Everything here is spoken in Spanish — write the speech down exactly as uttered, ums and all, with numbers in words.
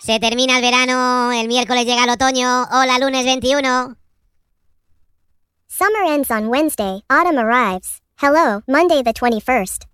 Se termina el verano, el miércoles llega el otoño, hola lunes veintiuno. Summer ends on Wednesday, autumn arrives. Hello, Monday the twenty-first.